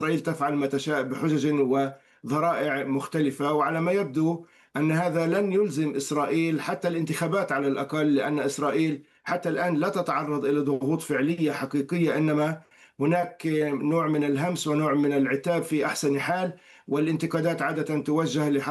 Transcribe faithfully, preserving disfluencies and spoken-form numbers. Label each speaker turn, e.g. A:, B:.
A: إسرائيل تفعل ما تشاء بحجج وذرائع مختلفة، وعلى ما يبدو أن هذا لن يلزم إسرائيل حتى الانتخابات على الأقل، لأن إسرائيل حتى الآن لا تتعرض إلى ضغوط فعلية حقيقية، إنما هناك نوع من الهمس ونوع من العتاب في أحسن حال، والانتقادات عادة توجه